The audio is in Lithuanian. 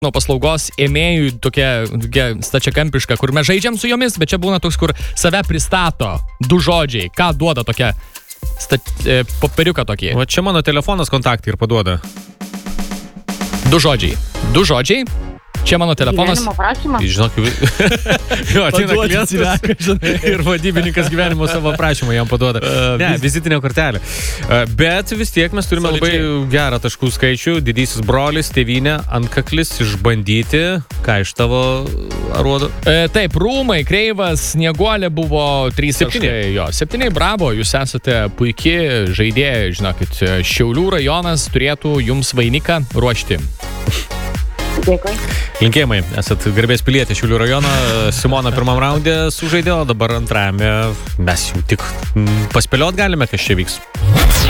paslaugos ėmėjų tokia stačiakampiška, kur mes žaidžiam su jomis, bet čia būna toks, kur save pristato 2 žodžiai. Ką duoda tokia popieriuką tokį? O čia mano telefonas kontaktai ir paduoda. 2 žodžiai. 2 žodžiai. Čia mano telefonas. Gyvenimo prašymą. Žinok, jo, ateina klientas ir vadybininkas gyvenimo savo prašymą jam paduoda. Ne, vizitinė kortelė. Bet vis tiek mes turime labai gerą taškų skaičių. Didysis brolis, tėvynė, antkaklis, išbandyti. Ką iš tavo rodo? Taip, Rūmai, Kreivas, Snieguolė buvo 3 taškai. 7, bravo, jūs esate puikiai žaidėjai, žinokit. Šiaulių rajonas turėtų jums vainiką ruošti. Dėkui. Linkėjimai, esat garbės pilietė Šiaulių rajono. Simona pirmam raunde sužaidė, o dabar antrajame mes jau tik paspėliot galime, kas čia vyks.